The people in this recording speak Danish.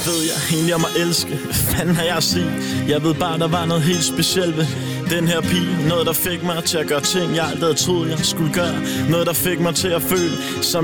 ved jeg egentlig om at elske? Hvad fanden har jeg at sige? Jeg ved bare, der var noget helt specielt ved den her pige. Noget, der fik mig til at gøre ting, jeg aldrig havde troet, jeg skulle gøre. Noget, der fik mig til at føle, som